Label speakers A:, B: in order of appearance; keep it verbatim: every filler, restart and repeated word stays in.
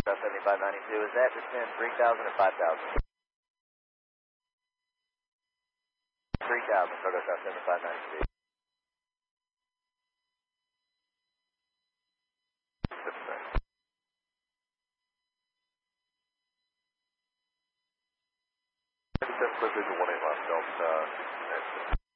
A: seventy-five ninety-two, is that descend three thousand or five thousand? three thousand, Cargo South seventy-five ninety-two.
B: Precision one eight left Delta.